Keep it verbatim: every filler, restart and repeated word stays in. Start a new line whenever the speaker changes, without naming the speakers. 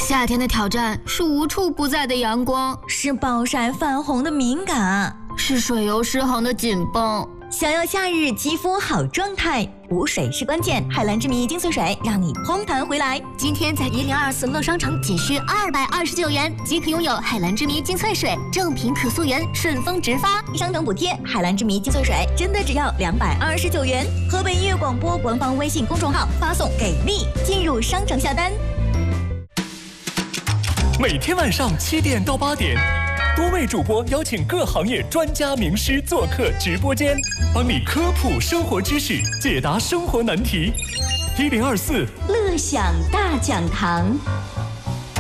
夏天的挑战是无处不在的阳光，
是暴晒泛红的敏感，
是水油失衡的紧绷。
想要夏日肌肤好状态，补水是关键。海蓝之谜精粹水让你嘭弹回来。
今天在一零二四乐商城仅需二百二十九元即可拥有海蓝之谜精粹水，正品可溯源，顺丰直发，
商城补贴。海蓝之谜精粹水真的只要两百二十九元。河北音乐广播官方微信公众号发送给力，进入商城下单。
每天晚上七点到八点，多位主播邀请各行业专家名师做客直播间，帮你科普生活知识，解答生活难题。一零二四
乐享大讲堂。